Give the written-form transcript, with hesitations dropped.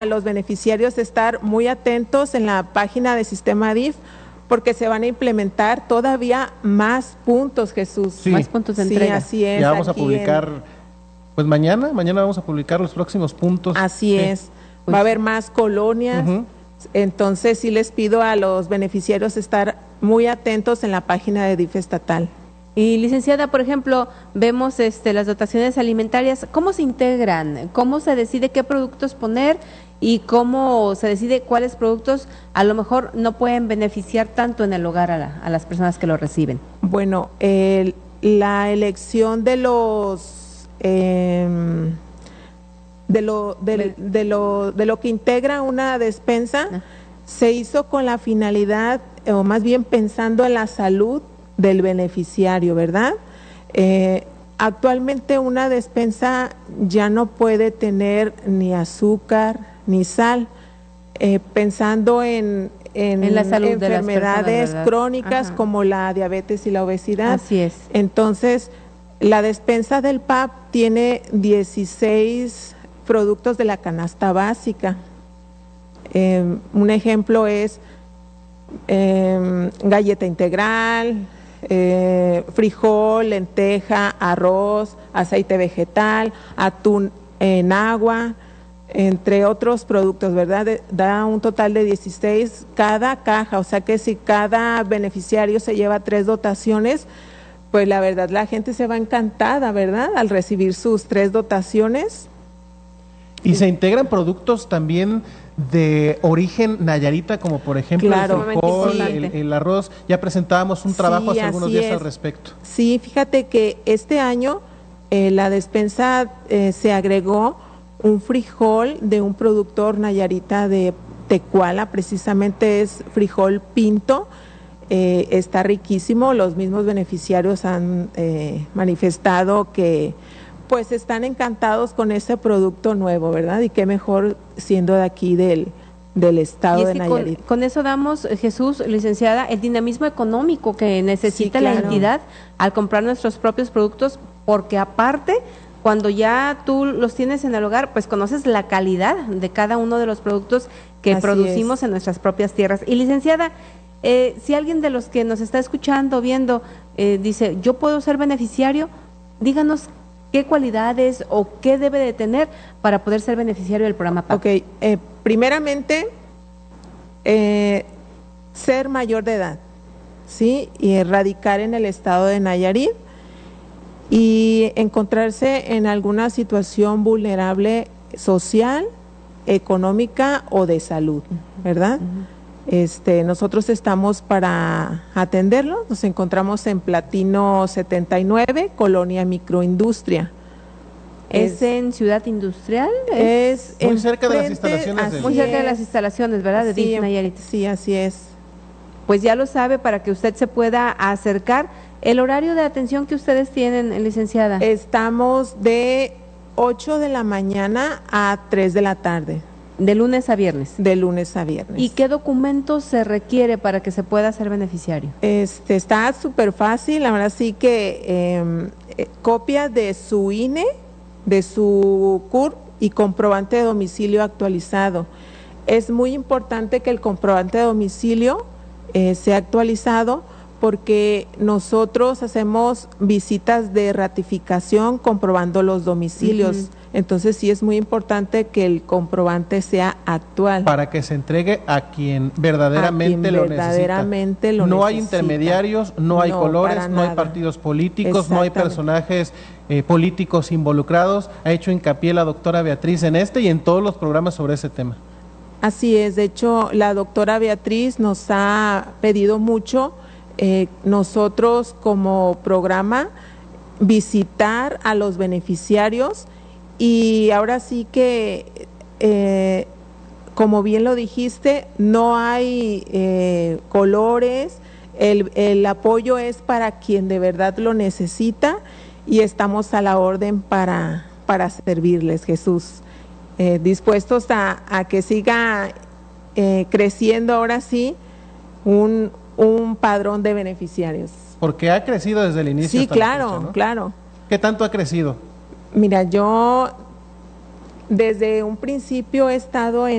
a los beneficiarios estar muy atentos en la página de Sistema DIF, porque se van a implementar todavía más puntos, Jesús. Sí. Más puntos de entrega. Sí, así es. Ya vamos a publicar, pues mañana vamos a publicar los próximos puntos. Así es. Va a haber más colonias. Entonces sí les pido a los beneficiarios estar muy atentos en la página de DIF estatal. Y licenciada, por ejemplo, vemos las dotaciones alimentarias, ¿cómo se integran? ¿Cómo se decide qué productos poner y cómo se decide cuáles productos a lo mejor no pueden beneficiar tanto en el hogar a las personas que lo reciben? Bueno, la elección de los de lo que integra una despensa se hizo con la finalidad, o más bien pensando en la salud del beneficiario, ¿verdad? Actualmente una despensa ya no puede tener ni azúcar ni sal, pensando en la salud de las enfermedades personas, crónicas como la diabetes y la obesidad. Así es. Entonces, la despensa del PAP tiene 16 productos de la canasta básica. Un ejemplo es galleta integral, frijol, lenteja, arroz, aceite vegetal, atún en agua, entre otros productos, ¿verdad? Da un total de 16 cada caja, o sea que si cada beneficiario se lleva 3 dotaciones, pues la verdad la gente se va encantada, ¿verdad? Al recibir sus 3 dotaciones. Y se integran productos también de origen nayarita, como por ejemplo claro, el frijol, el arroz. Ya presentábamos un trabajo hace algunos días al respecto. Sí, fíjate que este año la despensa se agregó un frijol de un productor nayarita de Tecuala, precisamente es frijol pinto. Está riquísimo, los mismos beneficiarios han manifestado que pues están encantados con ese producto nuevo, ¿verdad? Y qué mejor siendo de aquí del estado de Nayarit. Con eso damos, Jesús, licenciada, el dinamismo económico que necesita la entidad al comprar nuestros propios productos, porque aparte, cuando ya tú los tienes en el hogar, pues conoces la calidad de cada uno de los productos que producimos en nuestras propias tierras. Y licenciada, si alguien de los que nos está escuchando, viendo, dice, yo puedo ser beneficiario, díganos qué cualidades o qué debe de tener para poder ser beneficiario del programa PAP. Ok, primeramente, ser mayor de edad, ¿sí? Y radicar en el estado de Nayarit y encontrarse en alguna situación vulnerable social, económica o de salud, ¿verdad? Nosotros estamos para atenderlo, nos encontramos en Platino 79, Colonia Microindustria. ¿Es en Ciudad Industrial? Es muy cerca de las instalaciones. Muy cerca de las instalaciones, ¿verdad? De DIF Nayarit. Sí, así es. Pues ya lo sabe, para que usted se pueda acercar. ¿El horario de atención que ustedes tienen, licenciada? Estamos de 8 de la mañana a 3 de la tarde. ¿De lunes a viernes? De lunes a viernes. ¿Y qué documentos se requiere para que se pueda ser beneficiario? Está súper fácil, la verdad sí que copia de su INE, de su CURP y comprobante de domicilio actualizado. Es muy importante que el comprobante de domicilio sea actualizado, porque nosotros hacemos visitas de ratificación comprobando los domicilios. Entonces sí es muy importante que el comprobante sea actual. Para que se entregue a quien verdaderamente lo necesita. No hay intermediarios, no hay colores, no hay partidos políticos, no hay personajes políticos involucrados. Ha hecho hincapié la doctora Beatriz en y en todos los programas sobre ese tema. Así es, de hecho la doctora Beatriz nos ha pedido mucho, nosotros como programa, visitar a los beneficiarios. Y ahora sí que, como bien lo dijiste, no hay colores, el apoyo es para quien de verdad lo necesita y estamos a la orden para servirles, Jesús. Dispuestos a que siga creciendo ahora sí un padrón de beneficiarios. Porque ha crecido desde el inicio. Sí, claro, ¿no? Claro. ¿Qué tanto ha crecido? Mira, yo desde un principio he estado en